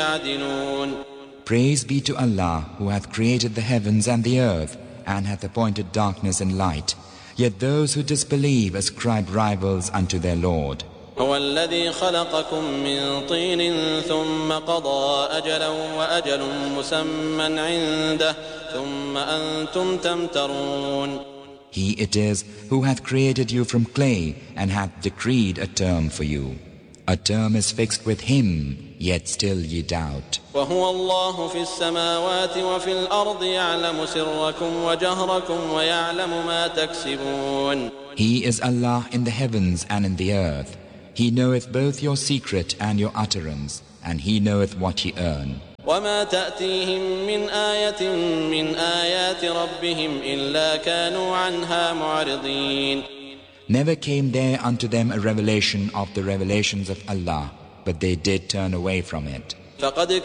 يعدلون. Praise be to Allah who hath created the heavens and the earth and hath appointed darkness and light. Yet those who disbelieve ascribe rivals unto their Lord. هو الذي خلقكم من طين ثم قضى أجلا وأجل مسمى عنده ثم أنتم تمترون. He it is who hath created you from clay and hath decreed a term for you. A term is fixed with him, yet still ye doubt. وهو الله في السماوات وفي الأرض يعلم سركم وجهركم ويعلم ما تكسبون. He is Allah in the heavens and in the earth. He knoweth both your secret and your utterance, and He knoweth what ye earn. وما تأتيهم من آية من آيات ربهم إلا كانوا عنها معرضين. Never came there unto them a revelation of the revelations of Allah, but they did turn away from it. فقد